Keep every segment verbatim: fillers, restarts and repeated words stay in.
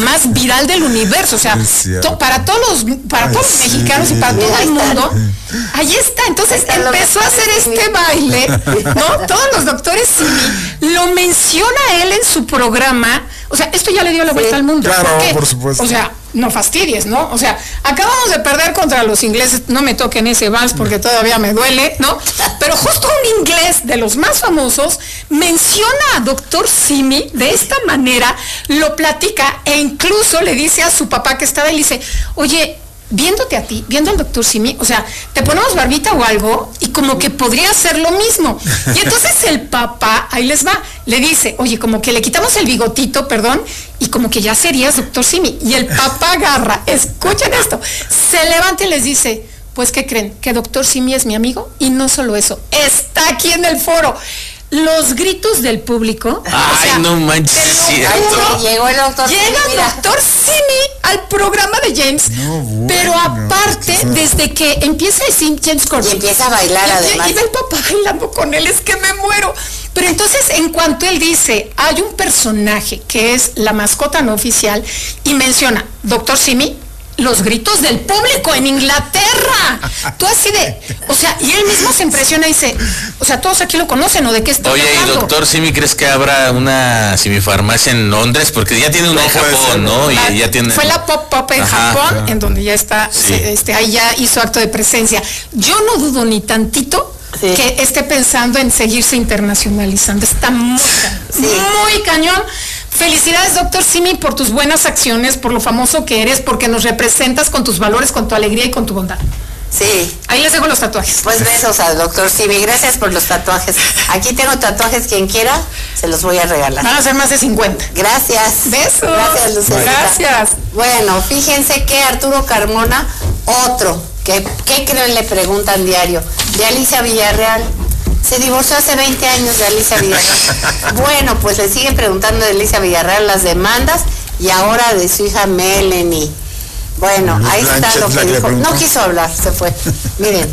más viral del universo, o sea, to, para todos los, para Ay, todos los sí. mexicanos y para todo el mundo, ahí está. Entonces está empezó a hacer este baile, ¿no? Todos los doctores Simi lo menciona él en su programa. O sea, esto ya le dio la vuelta sí, al mundo. Claro, ¿Por qué? por supuesto. O sea, no fastidies, ¿no? O sea, acabamos de perder contra los ingleses, no me toquen ese vals porque todavía me duele, ¿no? Pero justo un inglés de los más famosos menciona a doctor Simi de esta manera, lo platica e incluso le dice a su papá que estaba y le dice, oye, viéndote a ti, viendo al doctor Simi, o sea, te ponemos barbita o algo y como que podría ser lo mismo. Y entonces el papá, ahí les va, le dice, oye, como que le quitamos el bigotito, perdón, y como que ya serías doctor Simi. Y el papá agarra, escuchen esto, se levanta y les dice, pues, ¿qué creen? Que doctor Simi es mi amigo y no solo eso, está aquí en el foro. Los gritos del público. Ay, o sea, no manches, es cierto. Llegó el doctor Llega el doctor Simi al programa de James, no, bueno, pero aparte, es que desde que empieza a decir James Corden. Y empieza a bailar y, además. Y ve el papá bailando con él, es que me muero. Pero entonces, en cuanto él dice, hay un personaje que es la mascota no oficial, y menciona, doctor Simi, los gritos del público en Inglaterra. Tú así de, o sea, y él mismo se impresiona y dice, o sea, todos aquí lo conocen, ¿o de qué está Oye, hablando? Y doctor Simi, ¿crees que habrá una simifarmacia en Londres? Porque ya tiene una no, en Japón, ¿no? La, y ya tiene... Fue la Pop Pop en Ajá, Japón, claro. en donde ya está, sí. se, este, ahí ya hizo acto de presencia. Yo no dudo ni tantito sí. que esté pensando en seguirse internacionalizando. Está muy, sí. muy cañón. Felicidades, doctor Simi, por tus buenas acciones, por lo famoso que eres, porque nos representas con tus valores, con tu alegría y con tu bondad. Sí. Ahí les dejo los tatuajes. Pues besos al doctor Simi, gracias por los tatuajes. Aquí tengo tatuajes, quien quiera, se los voy a regalar. Van a ser más de cincuenta. Gracias. Besos. Gracias, Lucía. Gracias. Bueno, fíjense que Arturo Carmona, otro, que ¿qué creen? Le preguntan diario, de Alicia Villarreal. Se divorció hace veinte años de Alicia Villarreal. Bueno, pues le siguen preguntando de Alicia Villarreal las demandas y ahora de su hija Melanie. Bueno, ahí está lo que dijo. No quiso hablar, se fue. Miren.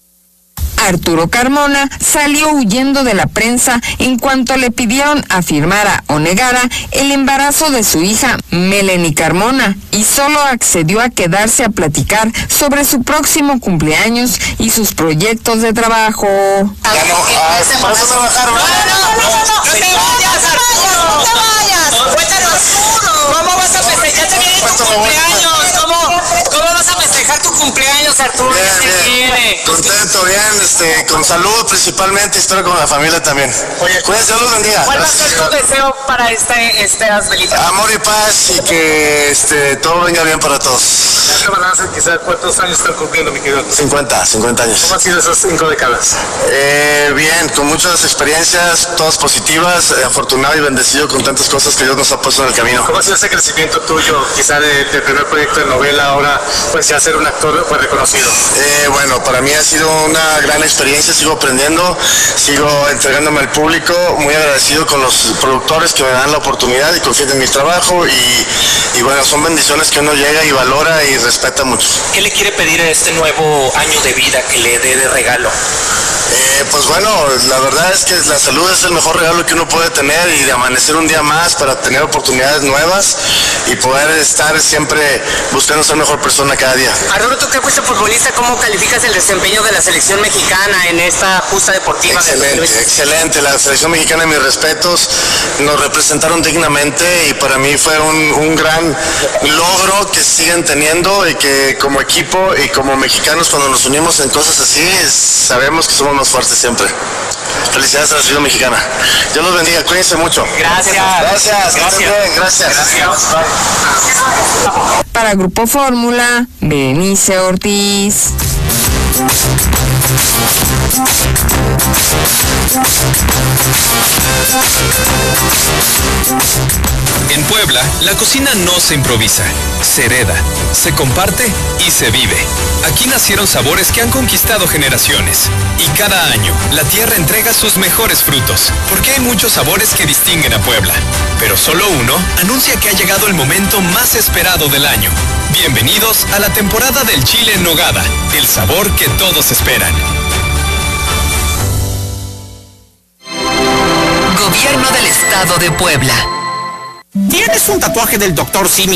Arturo Carmona salió huyendo de la prensa en cuanto le pidieron afirmara o negara el embarazo de su hija Melanie Carmona y solo accedió a quedarse a platicar sobre su próximo cumpleaños y sus proyectos de trabajo. Ya no, ah, por eso me bajaron. No, no, no, no, no, no te vayas, Arturo, no te vayas. Cuéntanos, ¿cómo vas a festejar? Ya te viene tu cumpleaños, ¿cómo, cómo vas a festejar tu cumpleaños, Arturo? Bien, bien. Contento, bien, este, con salud principalmente, espero con la familia también. Oye, cuídense, Dios los bendiga. ¿Cuál va a ser tu deseo para este, estas velitas? Amor y paz y que este, todo venga bien para todos. ¿Qué balance quizás cuántos años están cumpliendo, mi querido? cincuenta, cincuenta años. ¿Cómo han sido esas cinco décadas? Eh, bien, con muchas experiencias, todas positivas, eh, afortunado y bendecido con tantas cosas que Dios nos ha puesto en el camino. ¿Cómo ha sido ese crecimiento tuyo, quizá del de primer proyecto de novela, ahora pues ya ser un actor pues, reconocido? Eh, bueno, para mí ha sido una gran experiencia, sigo aprendiendo, sigo entregándome al público, muy agradecido con los productores que me dan la oportunidad y confían en mi trabajo y, y bueno, son bendiciones que uno llega y valora y respeta mucho. ¿Qué le quiere pedir a este nuevo año de vida que le dé de regalo? Eh, pues bueno, la verdad es que la salud es el mejor regalo que uno puede tener y de amanecer un día más para tener oportunidades nuevas y poder estar siempre buscando ser mejor persona cada día. Arturo, tú que fuiste futbolista, ¿cómo calificas el desempeño de la selección mexicana en esta justa deportiva? Excelente, de excelente. La selección mexicana, mis respetos, nos representaron dignamente y para mí fue un, un gran logro que siguen teniendo y que como equipo y como mexicanos cuando nos unimos en cosas así sabemos que somos más fuertes siempre. Felicidades a la selección mexicana. Dios los bendiga, cuídense mucho. Gracias. Gracias. Gracias. Bien, gracias. Gracias. Para Grupo Fórmula, Berenice Ortiz. En Puebla, la cocina no se improvisa, se hereda, se comparte y se vive. Aquí nacieron sabores que han conquistado generaciones. Y cada año, la tierra entrega sus mejores frutos, porque hay muchos sabores que distinguen a Puebla. Pero solo uno anuncia que ha llegado el momento más esperado del año. Bienvenidos a la temporada del chile en nogada, el sabor que todos esperan. Gobierno del Estado de Puebla. ¿Tienes un tatuaje del doctor Simi